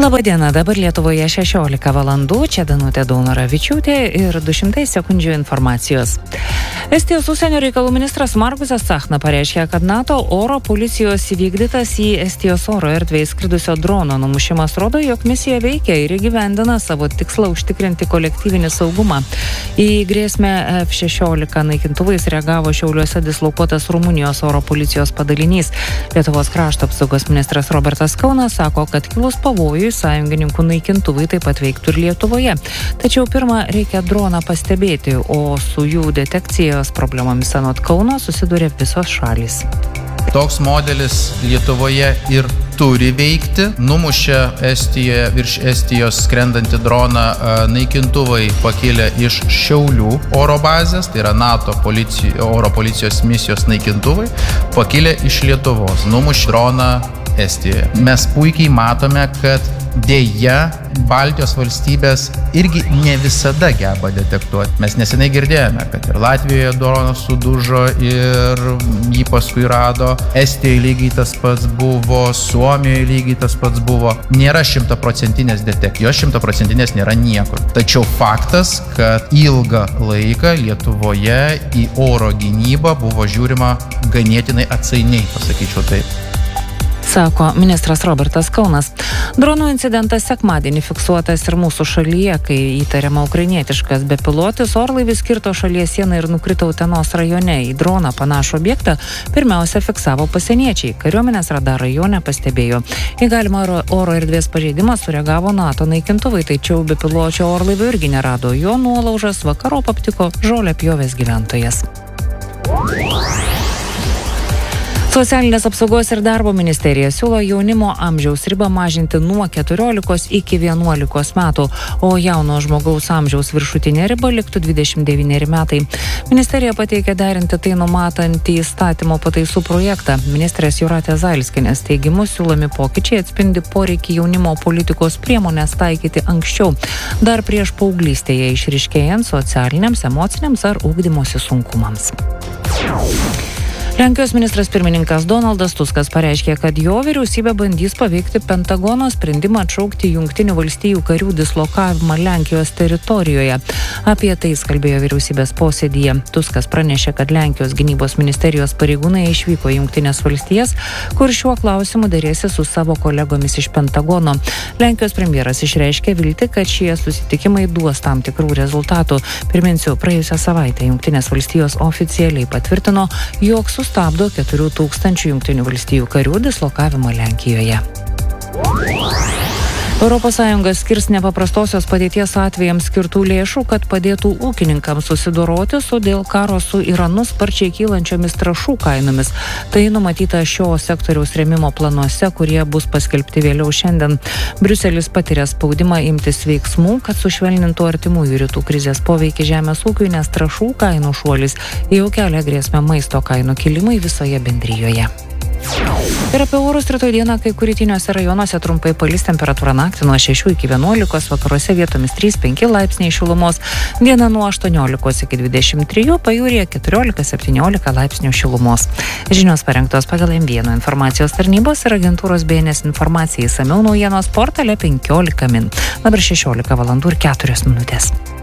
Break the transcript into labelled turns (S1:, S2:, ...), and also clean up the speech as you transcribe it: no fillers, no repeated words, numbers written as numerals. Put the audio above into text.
S1: Labadiena, dabar Lietuvoje 16 valandų, čia Danutė Daunoravičiūtė ir 200 sekundžių informacijos. Estijos užsienio reikalų ministras Margusas Tsahna pareiškė, kad NATO oro policijos įvykdytas į Estijos oro erdvę įskridusio drono numušimas rodo, jog misija veikia ir įgyvendina savo tikslą užtikrinti kolektyvinį saugumą. Į grėsmę F-16 naikintuvais reagavo Šiauliuose dislokuotas Rumunijos oro policijos padalinys. Lietuvos krašto apsaugos ministras Robertas Kaunas sako, kad kilus pavojui sąjungininkų naikintuvai taip pat veiktų ir Lietuvoje. Tačiau pirmą reikia droną pastebėti, o su jų detekcijos problemomis anot Kauno susiduria visos šalys.
S2: Toks modelis Lietuvoje ir turi veikti. Numušė Estijoje virš Estijos skrendantį droną naikintuvai pakilę iš Šiaulių oro bazės, tai yra NATO oro policijos misijos naikintuvai, pakilę iš Lietuvos. Numušė droną Estijoje. Mes puikiai matome, kad dėja Baltijos valstybės irgi ne visada geba detektuoti. Mes nesenai girdėjome, kad ir Latvijoje dronas sudužo ir jį paskui rado. Estijoje lygiai tas pats buvo, Suomijoje lygiai tas pats buvo. Nėra 100% detekcijos, 100% nėra niekur. Tačiau faktas, kad ilgą laiką Lietuvoje į oro gynybą buvo žiūrima ganėtinai atsainiai, pasakyčiau taip.
S1: Sako ministras Robertas Kaunas. Dronų incidentas sekmadienį fiksuotas ir mūsų šalyje, kai įtariama ukrainietiškas bepilotis orlaivis kirto šalies sieną ir nukrito Utenos rajone. Į droną panašų objektą pirmiausia fiksavo pasieniečiai. Kariuomenės radarai jo nepastebėjo. Į galimą oro erdvės pažeidimą sureagavo NATO naikintuvai, tačiau bepiločio orlaivio irgi nerado. Jo nuolaužas vakarop aptiko Žoliapjovės gyventojas. Socialinės apsaugos ir darbo ministerija siūlo jaunimo amžiaus ribą mažinti nuo 14 iki 11 metų, o jauno žmogaus amžiaus viršutinė riba liktų 29 metai. Ministerija pateikė derinti tai numatantį įstatymo pataisų projektą. Ministrės Jūratės Zailskienės teigimu siūlomi pokyčiai atspindi poreikį jaunimo politikos priemonės taikyti anksčiau, dar prieš paauglystėje išryškėjant socialiniams, emociniams ar ugdymosi sunkumams. Lenkijos ministras pirmininkas Donaldas Tuskas pareiškė, kad jo vyriausybė bandys paveikti Pentagono sprendimą atšaukti Jungtinių valstijų karių dislokavimą Lenkijos teritorijoje. Apie tai jis kalbėjo vyriausybės posėdyje. Tuskas pranešė, kad Lenkijos gynybos ministerijos pareigūnai išvyko į Jungtines valstijas, kur šiuo klausimu derėsi su savo kolegomis iš Pentagono. Lenkijos premjeras išreiškė viltį, kad šie susitikimai duos tam tikrų rezultatų. Priminsiu, praėjusią savaitę Jungtinės valstijos oficialiai patvirtino, jog sustabdo 4000 Jungtinių valstijų karių dislokavimą Lenkijoje. ES skirs nepaprastosios padėties atvejams skirtų lėšų, kad padėtų ūkininkams susidoroti su dėl karo su Iranu sparčiai kylančiomis trąšų kainomis. Tai numatyta šio sektoriaus rėmimo planuose, kurie bus paskelbti vėliau šiandien. Briuselis patiria spaudimą imtis veiksmų, kad sušvelnintų artimųjų rytų krizės poveikį žemės ūkiui, nes trąšų kainų šuolis jau kelia grėsmę maisto kainų kilimui visoje bendrijoje. Ir apie orus rytoj dieną kai kur rytiniuose rajonuose trumpai palis, temperatūra naktį nuo 6 iki 11, vakaruose vietomis 3-5 laipsniai šilumos, diena nuo 18 iki 23, pajūryje 14-17 laipsnių šilumos. Žinios parengtos pagal M1 informacijos tarnybos ir agentūros BNS informacijai, išsamiau naujienos portale 15 min. Dabar 16 valandų ir 4 minutės.